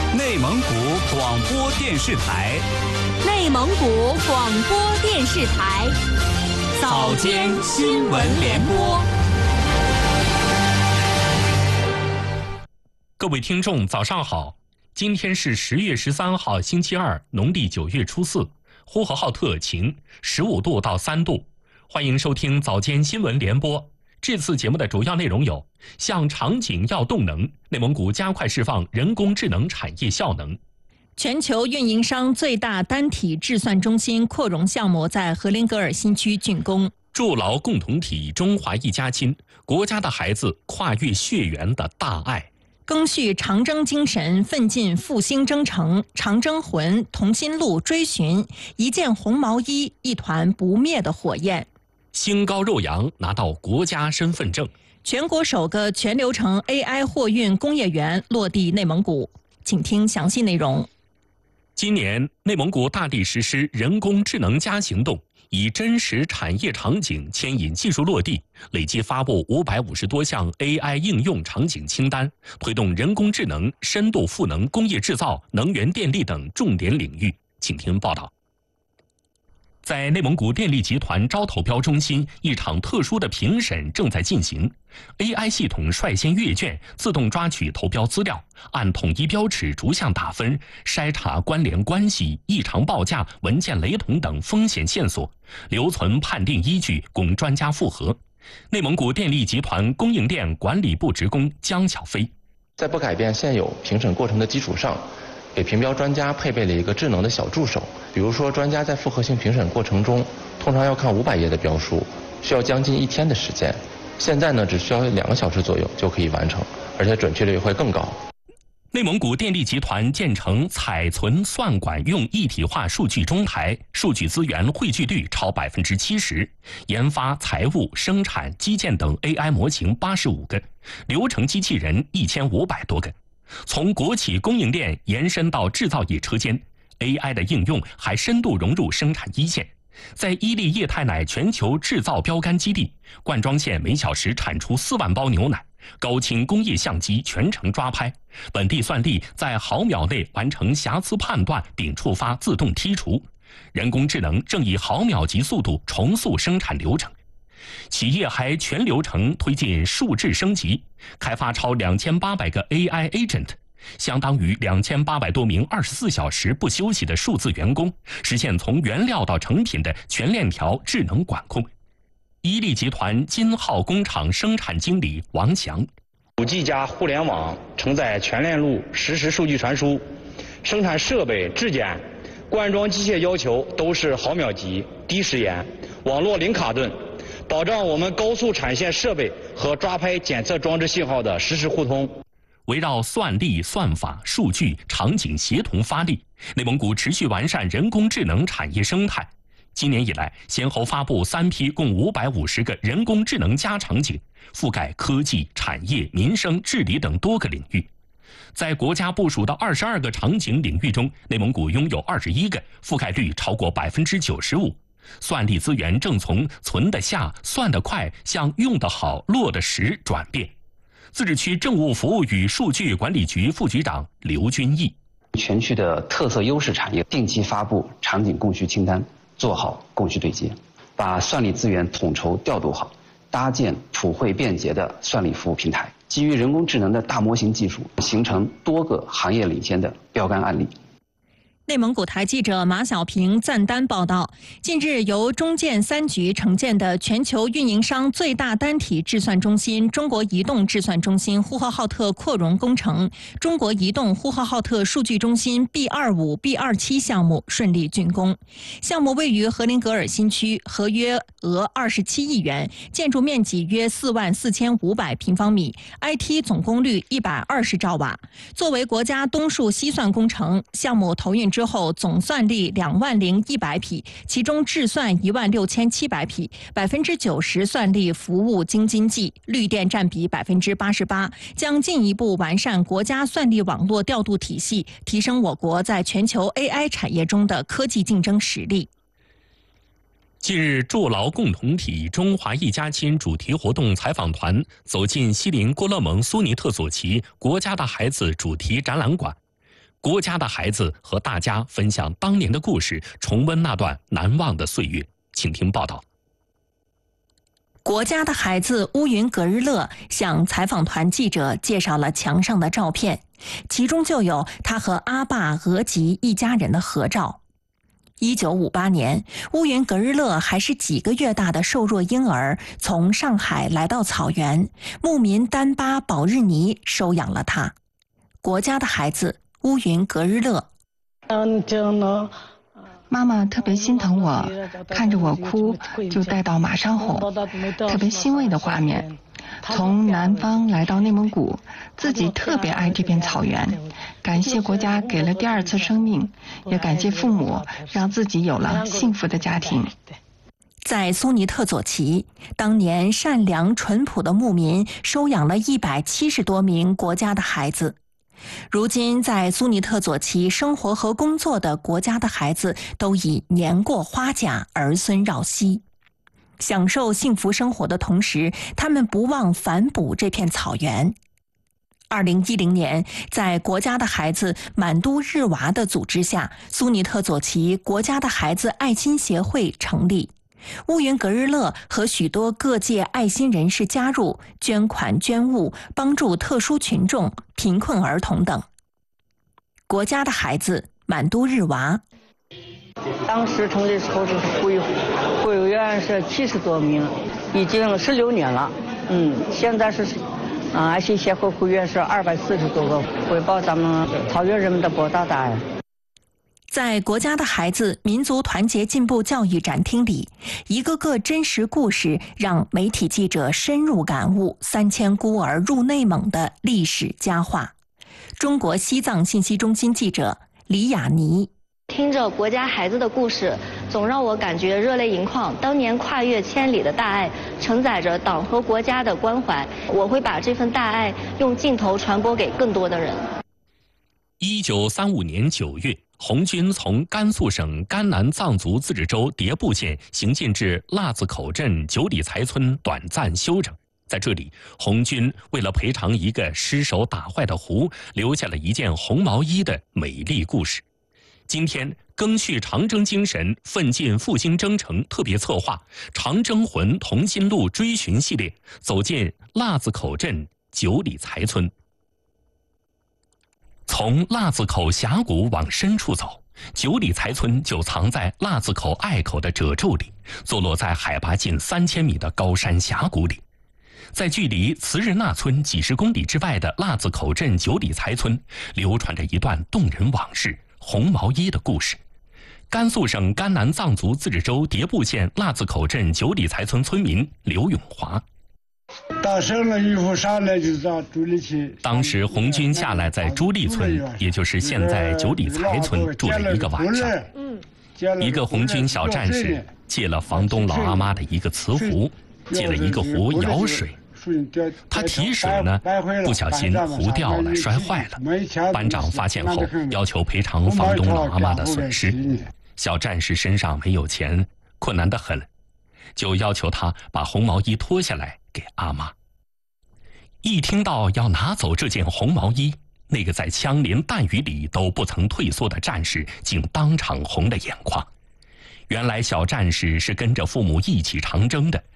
内蒙古广播电视台， 内蒙古广播电视台， 早间新闻联播。 各位听众，早上好！今天是10月13号，星期二，农历9月初4，呼和浩特晴，15度到3度。欢迎收听早间新闻联播。这次节目的主要内容有：向场景要动能，内蒙古加快释放人工智能产业效能； 全球运营商最大单体智算中心扩容项目在荷林格尔新区竣工； 筑牢共同体，中华一家亲，国家的孩子跨越血缘的大爱； 赓续长征精神，奋进复兴征程，长征魂，同心路追寻，一件红毛衣，一团不灭的火焰； 兴高肉扬拿到国家身份证； 全国首个全流程 AI 货运工业园落地内蒙古。请听详细内容。 今年，内蒙古大力实施人工智能加行动，以真实产业场景牵引技术落地，累计发布550多项 AI 应用场景清单，推动人工智能深度赋能工业制造、能源电力等重点领域。请听报道。在内蒙古电力集团招投标中心，一场特殊的评审正在进行。AI 系统率先阅卷，自动抓取投标资料，按统一标尺逐项打分，筛查关联关系、异常报价、文件雷同等风险线索，留存判定依据，供专家复核。内蒙古电力集团供应链管理部职工江小飞， 在不改变现有评审过程的基础上，给评标专家配备了一个智能的小助手。比如说，专家在复核性评审过程中，通常要看500页的标书，需要将近1天的时间。现在呢，只需要2个小时左右就可以完成，而且准确率会更高。 内蒙古电力集团建成采存算管用一体化数据中台，数据资源汇聚率超70%，研发财务、生产、基建等 AI 模型85个，流程机器人1500多个。从国企供应链延伸到制造业车间， AI 的应用还深度融入生产一线。在伊利液态奶全球制造标杆基地，灌装线每小时产出4万包牛奶，高清工业相机全程抓拍，本地算力在毫秒内完成瑕疵判断并触发自动剔除，人工智能正以毫秒级速度重塑生产流程。企业还全流程推进数质升级，开发超2800个 AI agent， 相当于2800多名24小时不休息的数字员工，实现从原料到成品的全链条智能管控。伊利集团金浩工厂生产经理王翔 ，5G 加互联网承载全链路实时数据传输，生产设备质检、灌装机械要求都是毫秒级、低时延、网络零卡顿，保障我们高速产线设备和抓拍检测装置信号的实时互通。 围绕算力、算法、数据、场景协同发力，内蒙古持续完善人工智能产业生态。今年以来，先后发布3批共550个人工智能加场景，覆盖科技、产业、民生、治理等多个领域。在国家部署的22个场景领域中，内蒙古拥有21个，覆盖率超过95%。算力资源正从存得下、算得快向用得好、落得实转变。自治区政务服务与数据管理局副局长刘军义， 全区的特色优势产业定期发布场景供需清单，做好供需对接，把算力资源统筹调度好，搭建普惠便捷的算力服务平台，基于人工智能的大模型技术，形成多个行业领先的标杆案例。 内蒙古台记者马小平暂单报道，近日由中建3局承建的全球运营商最大单体智算中心中国移动智算中心呼和浩特扩容工程中国移动呼和浩特数据中心 B25、B27 项目顺利竣工。项目位于荷林格尔新区，合约额27亿元，建筑面积约44500平方米 ，IT 总功率120兆瓦。作为国家东数西算工程，项目投运之后总算力20100匹，其中智算16700匹，90%算力服务京津冀，绿电占比88%，将进一步完善国家算力网络调度体系，提升我国在全球 AI 产业中的科技竞争实力。 近日，筑牢共同体，中华一家亲主题活动采访团走进锡林郭勒盟苏尼特左旗国家的孩子主题展览馆。 国家的孩子和大家分享当年的故事，重温那段难忘的岁月。请听报道。 国家的孩子乌云格日乐向采访团记者介绍了墙上的照片，其中就有他和阿坝额吉一家人的合照。1958年，乌云格日乐还是几个月大的瘦弱婴儿，从上海来到草原，牧民丹巴保日尼收养了他。国家的孩子乌云格日乐。 妈妈特别心疼我，看着我哭就带到马上哄，特别欣慰的画面。从南方来到内蒙古，自己特别爱这片草原，感谢国家给了第二次生命，也感谢父母让自己有了幸福的家庭。 在苏尼特左旗，当年善良淳朴的牧民收养了170多名国家的孩子。如今在苏尼特左旗生活和工作的国家的孩子都已年过花甲，儿孙绕膝，享受幸福生活的同时，他们不忘反哺这片草原。2010年，在国家的孩子满都日娃的组织下，苏尼特左旗国家的孩子爱心协会成立。乌云格日乐和许多各界爱心人士加入，捐款捐物，帮助特殊群众、贫困儿童等。国家的孩子满都日娃。 当时成立时候就是会员是70多名，已经16年了。现在是爱心协会会员是240多个，回报咱们草原人们的博大的爱。 在国家的孩子民族团结进步教育展厅里，一个个真实故事让媒体记者深入感悟3000孤儿入内蒙的历史佳话。中国西藏信息中心记者李雅妮。 听着国家孩子的故事，总让我感觉热泪盈眶。当年跨越千里的大爱，承载着党和国家的关怀。我会把这份大爱用镜头传播给更多的人。 1935年9月，红军从甘肃省甘南藏族自治州迭部县行进至腊子口镇九里财村短暂休整。在这里，红军为了赔偿一个失手打坏的湖，留下了一件红毛衣的美丽故事。今天，赓续长征精神、奋进复兴征程特别策划“长征魂同心路”追寻系列，走进腊子口镇九里财村。从腊子口峡谷往深处走，九里财村就藏在腊子口隘口的褶皱里，坐落在海拔近3000米的高山峡谷里。在距离慈日纳村几十公里之外的腊子口镇九里财村，流传着一段动人往事——红毛衣的故事。甘肃省甘南藏族自治州迭部县腊子口镇九里财村村民刘永华。 打胜了以后上来就到朱里去。 当时红军下来在朱立村，也就是现在九里财村住了一个晚上。一个红军小战士借了房东老阿妈的一个瓷壶，借了一个壶舀水。他提水呢，不小心壶掉了，摔坏了。班长发现后，要求赔偿房东老阿妈的损失。小战士身上没有钱，困难得很，就要求他把红毛衣脱下来给阿妈。一听到要拿走这件红毛衣，那个在枪林弹雨里都不曾退缩的战士竟当场红了眼眶。原来小战士是跟着父母一起长征的，